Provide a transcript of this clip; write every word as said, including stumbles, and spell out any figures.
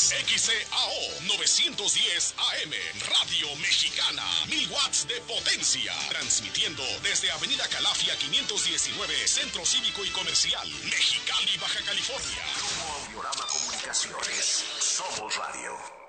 X C A O novecientos diez A M, Radio Mexicana, mil watts de potencia. Transmitiendo desde Avenida Calafia quinientos diecinueve, Centro Cívico y Comercial, Mexicali, Baja California. Grupo Audiorama Comunicaciones. Somos Radio.